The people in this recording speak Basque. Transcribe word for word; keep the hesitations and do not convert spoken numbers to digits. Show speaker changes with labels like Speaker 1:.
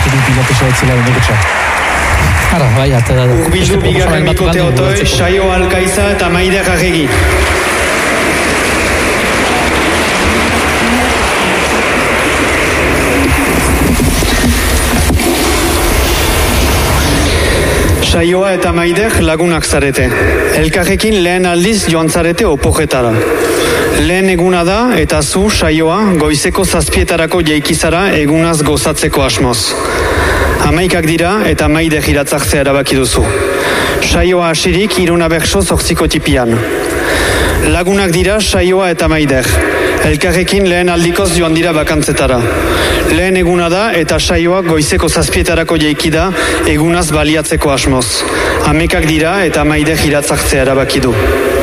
Speaker 1: du pilotesa etzela denekotxa.
Speaker 2: Ara, bai, eta da.
Speaker 3: Urbildu bigarren bikote otoi, Saio Alkaiza eta Maider Arregi. Saioa eta Maider lagunak zarete. Elkarrekin lehen aldiz joan zarete opojetara. Lehen eguna da eta zu, Saioa, goizeko zazpietarako jaikizara egunaz gozatzeko asmoz. Hamaikak dira eta Maider iratzartzea erabaki duzu. Saioa hasirik Iruna Berso zortziko tipian. Lagunak dira Saioa eta Maider. Elkarrekin lehen aldikoz joan dira bakantzetara. Lehen eguna da eta Saioak goizeko zazpietarako jaikida egunaz baliatzeko asmoz. Hamaikak dira eta Maider iratzartzea erabaki du.